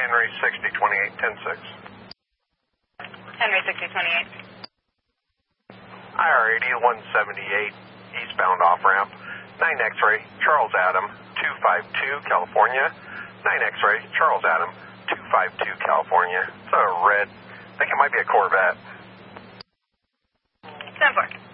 Henry 6028, 106. Henry 6028. IR 8178, eastbound off-ramp, 9 X-ray, Charles Adam, 252, California. 9 X-ray, Charles Adam, 252, California. It's a red, I think it might be a Corvette. 10-4.